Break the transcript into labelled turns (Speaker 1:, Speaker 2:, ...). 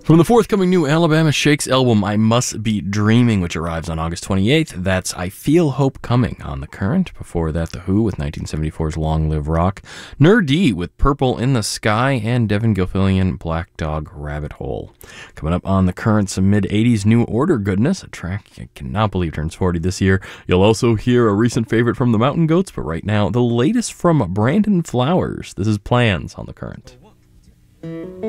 Speaker 1: From the forthcoming new Alabama Shakes album, I Must Be Dreaming, which arrives on August 28th, that's I Feel Hope Coming on The Current. Before that, The Who with 1974's Long Live Rock, Ner-D with Purple in the Sky, and Devin Gilfillian, Black Dog Rabbit Hole. Coming up on The Current, some mid-'80s New Order goodness, a track I cannot believe turns 40 this year. You'll also hear a recent favorite from the Mountain Goats, but right now, the latest from Brandon Flowers. This is Plans on The Current.